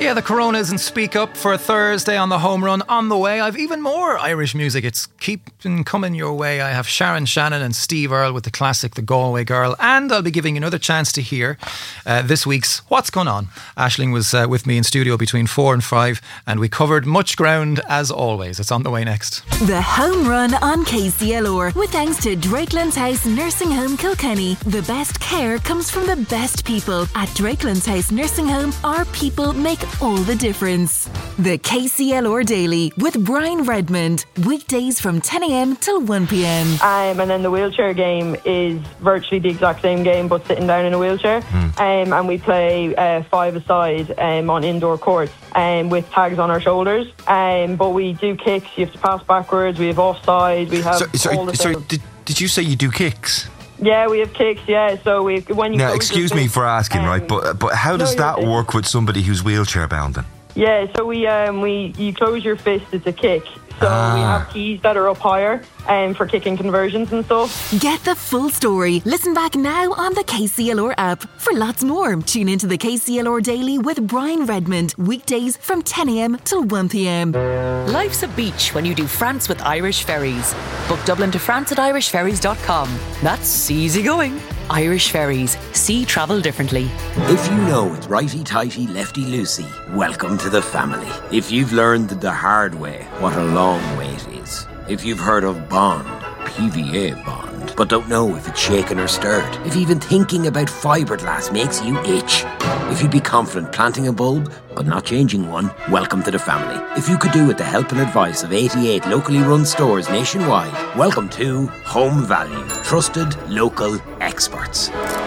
Yeah, the Coronas and Speak Up for Thursday on the home run on the way. I've even more Irish music. It's keeping coming your way. I have Sharon Shannon and Steve Earle with the classic The Galway Girl, and I'll be giving you another chance to hear this week's What's Going On. Aisling was with me in studio between 4 and 5, and we covered much ground as always. It's on the way next. The home run on KCLR with thanks to Drakelands House Nursing Home Kilkenny. The best care comes from the best people. At Drakelands House Nursing Home, our people make all the difference. The KCLR Daily with Brian Redmond. Weekdays from 10 a.m. till 1 p.m. And then the wheelchair game is virtually the exact same game, but sitting down in a wheelchair. And we play 5-a-side on indoor courts with tags on our shoulders. But we do kicks. You have to pass backwards. We have offside. We have Sorry, did you say you do kicks? Yeah, we have kicks, yeah. So when you now, excuse me for asking, right? But how does that work with somebody who's wheelchair bound then? Yeah, so you close your fist, it's a kick. So we have keys that are up higher for kicking conversions and stuff. Get the full story. Listen back now on the KCLR app. For lots more, tune into the KCLR Daily with Brian Redmond. Weekdays from 10 a.m. till 1 p.m. Life's a beach when you do France with Irish Ferries. Book Dublin to France at irishferries.com. That's easy going. Irish Ferries. See travel differently. If you know it's righty-tighty, lefty-loosey, welcome to the family. If you've learned the hard way what a long way it is. If you've heard of Bond, PVA Bond, but don't know if it's shaken or stirred. If even thinking about fiberglass makes you itch. If you'd be confident planting a bulb, but not changing one, welcome to the family. If you could do with the help and advice of 88 locally run stores nationwide, welcome to Home Value. Trusted local experts.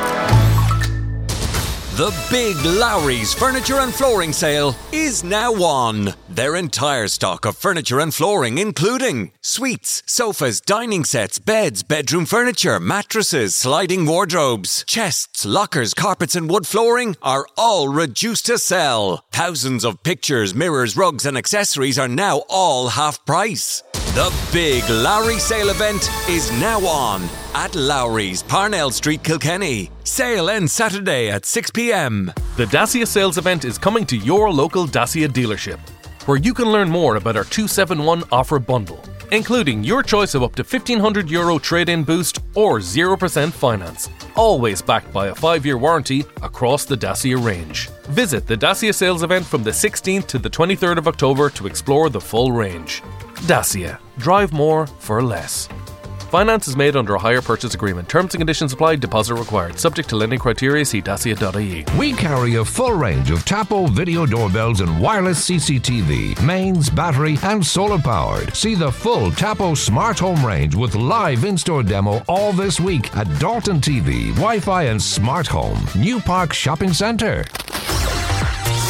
The big Lowry's Furniture and Flooring Sale is now on. Their entire stock of furniture and flooring, including suites, sofas, dining sets, beds, bedroom furniture, mattresses, sliding wardrobes, chests, lockers, carpets and wood flooring are all reduced to sell. Thousands of pictures, mirrors, rugs and accessories are now all half price. The big Lowry sale event is now on at Lowry's, Parnell Street, Kilkenny. Sale ends Saturday at 6 p.m. The Dacia sales event is coming to your local Dacia dealership, where you can learn more about our 271 offer bundle, including your choice of up to €1,500 trade-in boost or 0% finance, always backed by a 5-year warranty across the Dacia range. Visit the Dacia sales event from the 16th to the 23rd of October to explore the full range. Dacia. Drive more for less. Finance is made under a hire purchase agreement. Terms and conditions apply. Deposit required. Subject to lending criteria. See dacia.ie. We carry a full range of Tapo video doorbells and wireless CCTV, mains, battery and solar powered. See the full Tapo smart home range with live in-store demo all this week at Dalton TV, Wi-Fi and Smart Home, New Park Shopping Centre.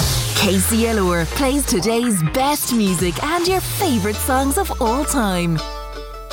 KCLR plays today's best music and your favourite songs of all time.